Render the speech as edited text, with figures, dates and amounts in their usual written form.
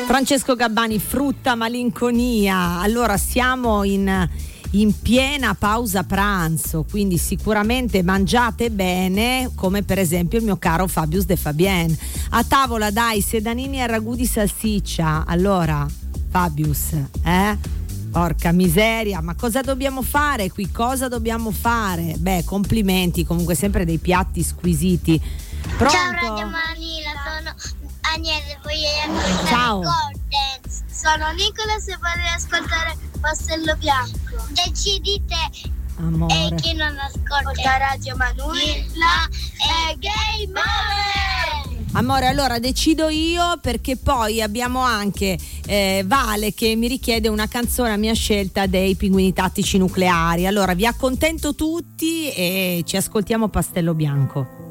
Francesco Gabbani, Frutta malinconia. Allora siamo in piena pausa pranzo, quindi sicuramente mangiate bene, come per esempio il mio caro Fabius De Fabien. A tavola dai sedanini e ragù di salsiccia. Allora Fabius, porca miseria, ma cosa dobbiamo fare qui? Cosa dobbiamo fare? Beh, complimenti, comunque sempre dei piatti squisiti. Pronto? Ciao Radio Manila, sono Agnese, voglio ascoltare Ciao. Gordons. Sono Nicolas e vorrei ascoltare Pastello Bianco. Decidi te. Amore. E chi non ascolta Radio Manila è Game Over. Amore, allora decido io, perché poi abbiamo anche Vale che mi richiede una canzone a mia scelta dei Pinguini Tattici Nucleari. Allora vi accontento tutti e ci ascoltiamo Pastello Bianco.